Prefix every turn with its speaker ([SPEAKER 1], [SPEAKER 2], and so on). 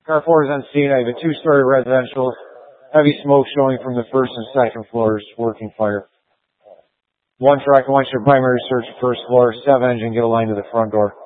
[SPEAKER 1] Car 4 is on scene. I have a two-story residential. Heavy smoke showing from the first and second floors. Working fire. One truck, launch your primary search first floor. 7 engine, get a line to the front door.